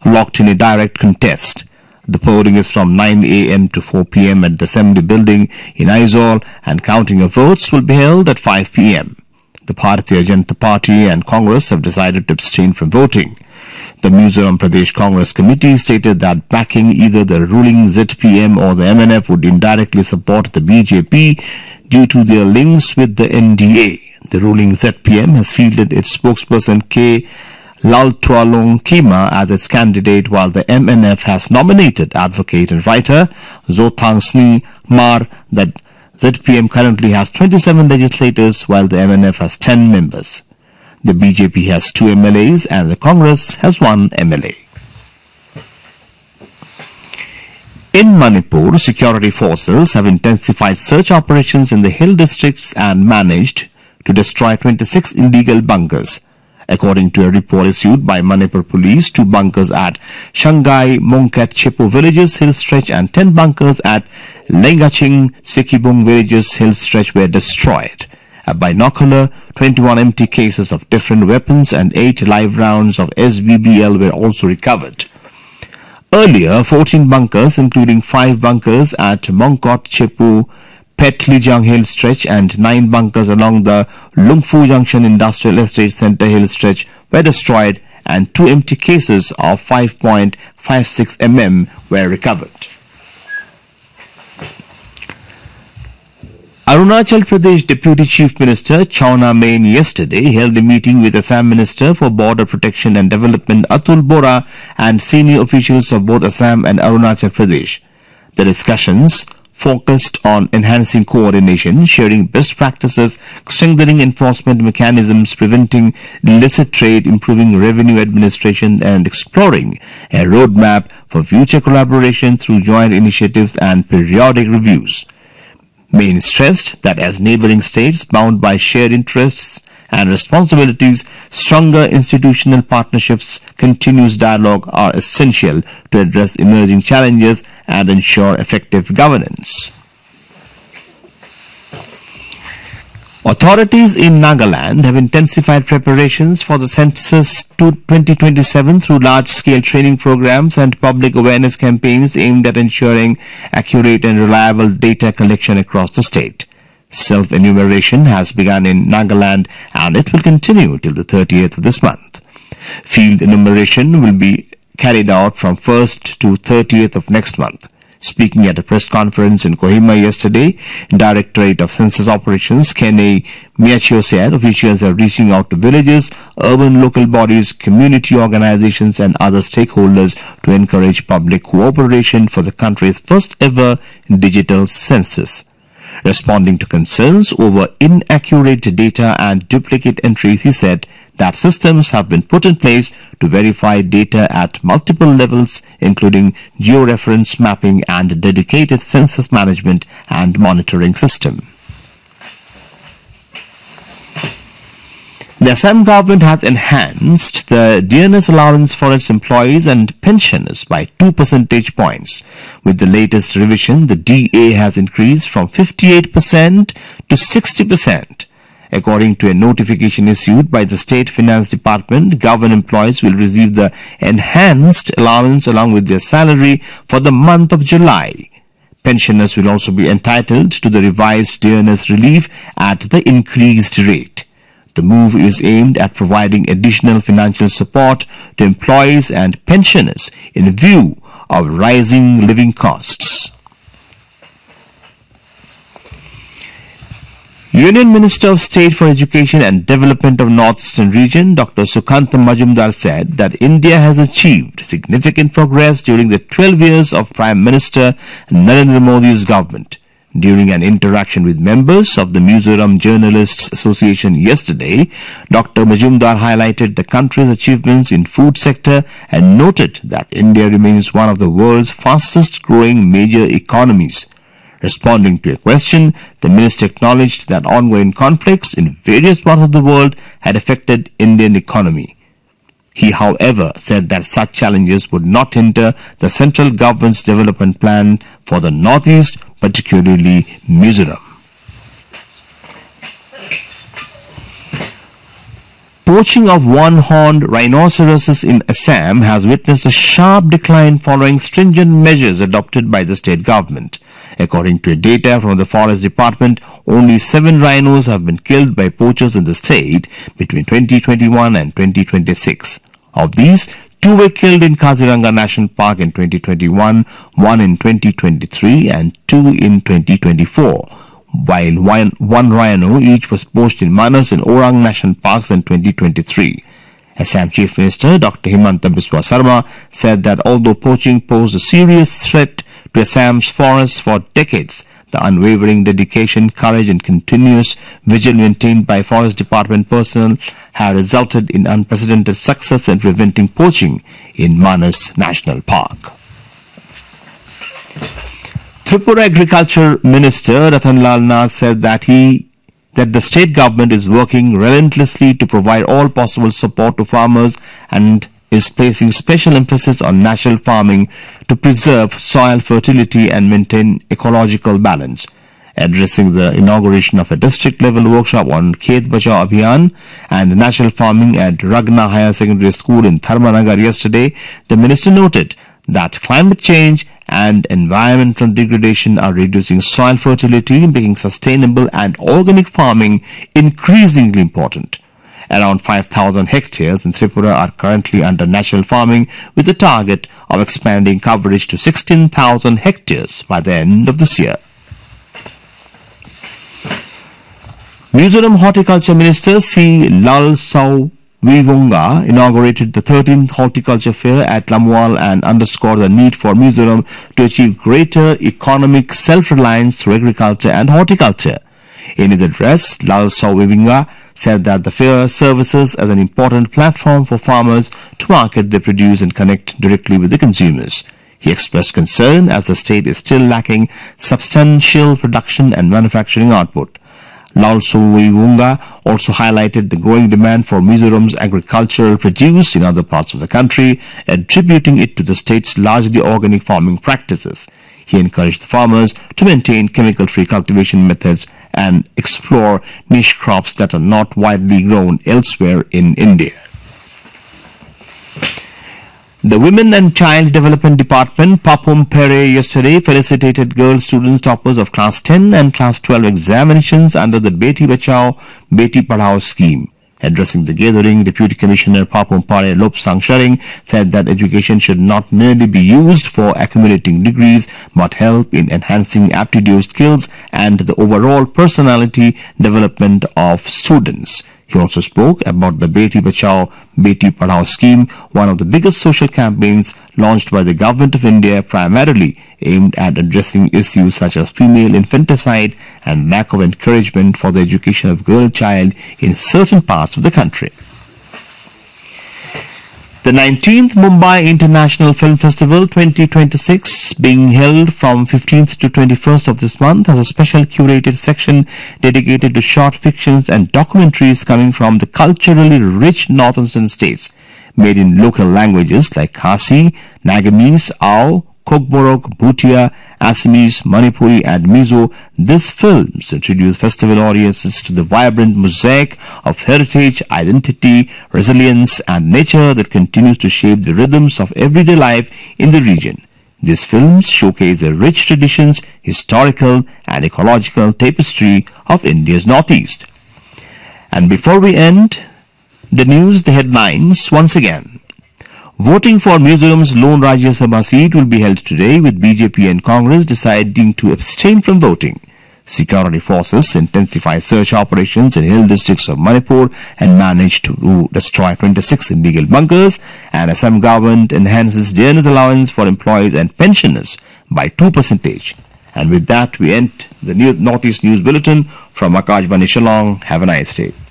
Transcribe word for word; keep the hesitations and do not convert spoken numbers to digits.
locked in a direct contest. The polling is from nine a m to four p m at the Assembly Building in Aizawl, and counting of votes will be held at five p m The Bharatiya Janata Party and Congress have decided to abstain from voting. The Mizoram Pradesh Congress Committee stated that backing either the ruling Z P M or the M N F would indirectly support the B J P due to their links with the N D A. The ruling Z P M has fielded its spokesperson K. Laltwalong Kima as its candidate, while the M N F has nominated advocate and writer Zotangsni Mar. That Z P M currently has twenty-seven legislators, while the M N F has ten members. The B J P has two M L As and the Congress has one M L A. In Manipur, security forces have intensified search operations in the hill districts and managed to destroy twenty-six illegal bunkers. According to a report issued by Manipur Police, two bunkers at Shanghai Mongkat Chepo villages hill stretch and ten bunkers at Lengaching Sikibung villages hill stretch were destroyed. A binocular, twenty-one empty cases of different weapons and eight live rounds of S B B L were also recovered. Earlier, fourteen bunkers, including five bunkers at Mongkot Chepu Petlijang Hill Stretch and nine bunkers along the Lungfu Junction Industrial Estate Center Hill Stretch were destroyed, and two empty cases of five point five six millimeter were recovered. Arunachal Pradesh Deputy Chief Minister Chauna Main yesterday held a meeting with Assam Minister for Border Protection and Development Atul Bora and senior officials of both Assam and Arunachal Pradesh. The discussions focused on enhancing coordination, sharing best practices, strengthening enforcement mechanisms, preventing illicit trade, improving revenue administration, and exploring a roadmap for future collaboration through joint initiatives and periodic reviews. Main stressed that as neighboring states bound by shared interests and responsibilities, stronger institutional partnerships, continuous dialogue are essential to address emerging challenges and ensure effective governance. Authorities in Nagaland have intensified preparations for the census twenty twenty-seven through large-scale training programs and public awareness campaigns aimed at ensuring accurate and reliable data collection across the state. Self-enumeration has begun in Nagaland and it will continue till the thirtieth of this month. Field enumeration will be carried out from first to thirtieth of next month. Speaking at a press conference in Kohima yesterday, Directorate of Census Operations Kenny Miachio said officials are reaching out to villages, urban local bodies, community organizations and other stakeholders to encourage public cooperation for the country's first ever digital census. Responding to concerns over inaccurate data and duplicate entries, he said that systems have been put in place to verify data at multiple levels, including georeference mapping and a dedicated census management and monitoring system. The Assam government has enhanced the D N S allowance for its employees and pensioners by two percentage points. With the latest revision, the D A has increased from fifty-eight percent to sixty percent. According to a notification issued by the State Finance Department, government employees will receive the enhanced allowance along with their salary for the month of July. Pensioners will also be entitled to the revised D N S relief at the increased rate. The move is aimed at providing additional financial support to employees and pensioners in view of rising living costs. Union Minister of State for Education and Development of Northeastern Region, Doctor Sukanta Majumdar, said that India has achieved significant progress during the twelve years of Prime Minister Narendra Modi's government. During an interaction with members of the Mizoram Journalists Association yesterday, Doctor Majumdar highlighted the country's achievements in food sector and noted that India remains one of the world's fastest growing major economies. Responding to a question, the minister acknowledged that ongoing conflicts in various parts of the world had affected Indian economy. He, however, said that such challenges would not hinder the central government's development plan for the Northeast, particularly Mizoram. Poaching of one-horned rhinoceroses in Assam has witnessed a sharp decline following stringent measures adopted by the state government. According to data from the Forest Department, only seven rhinos have been killed by poachers in the state between twenty twenty-one and twenty twenty-six. Of these, two were killed in Kaziranga National Park in twenty twenty-one, one in twenty twenty-three and two in twenty twenty-four. While one, one rhino each was poached in Manas and Orang National Parks in twenty twenty-three. Assam Chief Minister Doctor Himanta Biswa Sarma said that although poaching posed a serious threat to Assam's forests for decades, the unwavering dedication, courage and continuous vigil maintained by Forest Department personnel have resulted in unprecedented success in preventing poaching in Manas National Park. Tripura Agriculture Minister Ratanlal Nath said that he that the state government is working relentlessly to provide all possible support to farmers and is placing special emphasis on natural farming to preserve soil fertility and maintain ecological balance. Addressing the inauguration of a district-level workshop on Khet Bachao Abhiyan and natural farming at Ragna Higher Secondary School in Dharmanagar yesterday, the minister noted that climate change and environmental degradation are reducing soil fertility, making sustainable and organic farming increasingly important. Around five thousand hectares in Tripura are currently under natural farming, with a target of expanding coverage to sixteen thousand hectares by the end of this year. Mizoram Horticulture Minister C. Lalsau Vivunga inaugurated the thirteenth Horticulture Fair at Lamwal and underscored the need for Mizoram to achieve greater economic self-reliance through agriculture and horticulture. In his address, Lalsau Vivunga said that the fair services as an important platform for farmers to market their produce and connect directly with the consumers. He expressed concern as the state is still lacking substantial production and manufacturing output. Lalsau Vivunga also highlighted the growing demand for Mizoram's agricultural produce in other parts of the country, attributing it to the state's largely organic farming practices. He encouraged the farmers to maintain chemical-free cultivation methods and explore niche crops that are not widely grown elsewhere in India. The Women and Child Development Department, Papum Pere, yesterday felicitated girl students toppers of Class ten and Class twelve examinations under the Beti Bachao, Beti Padhao scheme. Addressing the gathering, Deputy Commissioner Papum Pare Lopsang Sharing said that education should not merely be used for accumulating degrees but help in enhancing aptitude skills and the overall personality development of students. He also spoke about the Beti Bachao, Beti Padhao scheme, one of the biggest social campaigns launched by the Government of India, primarily aimed at addressing issues such as female infanticide and lack of encouragement for the education of girl child in certain parts of the country. The nineteenth Mumbai International Film Festival twenty twenty-six, being held from fifteenth to twenty-first of this month, has a special curated section dedicated to short fictions and documentaries coming from the culturally rich northeastern states, made in local languages like Khasi, Nagamese, Ao, Kokborok, Bhutia, Assamese, Manipuri and Mizo. These films introduce festival audiences to the vibrant mosaic of heritage, identity, resilience and nature that continues to shape the rhythms of everyday life in the region. These films showcase the rich traditions, historical and ecological tapestry of India's northeast. And before we end the news, the headlines once again. Voting for Mizoram's lone Rajya Sabha seat will be held today, with B J P and Congress deciding to abstain from voting. Security forces intensify search operations in hill districts of Manipur and managed to destroy twenty-six illegal bunkers, and Assam government enhances dearness allowance for employees and pensioners by two percent. And with that, we end the Northeast News Bulletin from Akashvani Shillong. Have a nice day.